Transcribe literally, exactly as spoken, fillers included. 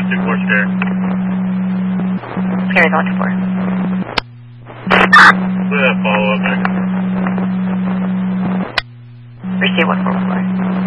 two four Sierra. Sierra one two four. With a follow-up, man. Receive one four one four.